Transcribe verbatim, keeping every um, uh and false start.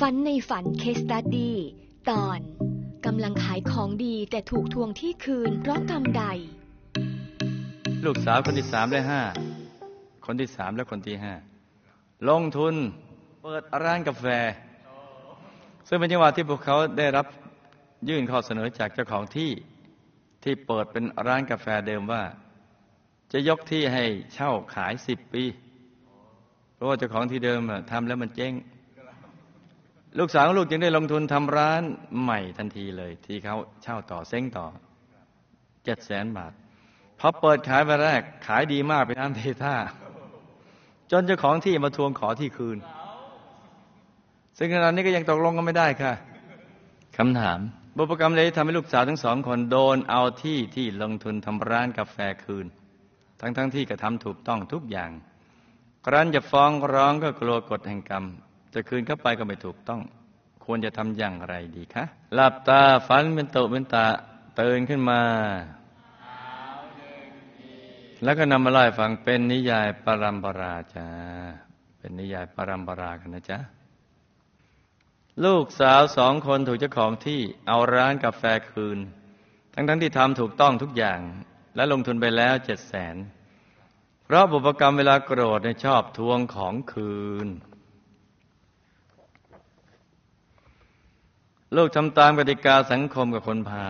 ฝันในฝันเคสตัดดี้ตอนกำลังขายของดีแต่ถูกทวงที่คืนเพราะกรรมใดลูกสาวคนที่สามและห้าคนที่สามและคนที่ห้าลงทุนเปิดร้านกาแฟซึ่งเป็นจังหวะที่พวกเขาได้รับยื่นข้อเสนอจากเจ้าของที่ที่เปิดเป็นร้านกาแฟเดิมว่าจะยกที่ให้เช่าขายสิบปีเพราะว่าเจ้าของที่เดิมทำแล้วมันเจ๊งลูกสาวของลูกจึงได้ลงทุนทำร้านใหม่ทันทีเลยที่เขาเช่าต่อเซ้งต่อเจ็ดแสนบาทพอเปิดขายวันแรกขายดีมากเป็นน้ำเทท่าจนเจ้าของที่มาทวงขอที่คืนซึ่งขณะนี้ก็ยังตกลงกันไม่ได้ค่ะคำถามบุพกรรมใดที่ทำให้ลูกสาวทั้งสองคนโดนเอาที่ที่ลงทุนทำร้านกาแฟคืนทั้งๆ ท, ที่กระทำถูกต้องทุกอย่างครั้นจะฟ้องร้องก็กลัวกฎแห่งกรรมจะคืนเข้าไปก็ไม่ถูกต้องควรจะทำอย่างไรดีคะหลับตาฝันเป็นตุเป็นตาตื่นขึ้นมาแล้วก็นำมาเล่าให้ฟังเป็นนิยายปรัมปราจ้าเป็นนิยายปรัมปรากันนะจ๊ะลูกสาวสองคนถูกเจ้าของที่เอาร้านกาแฟคืนทั้งทั้งที่ทำถูกต้องทุกอย่างและลงทุนไปแล้วเจ็ดแสนเพราะบุพกรรมเวลาโกรธเนี่ยชอบทวงของคืนลูกทำตามกติกาสังคมกับคนพาล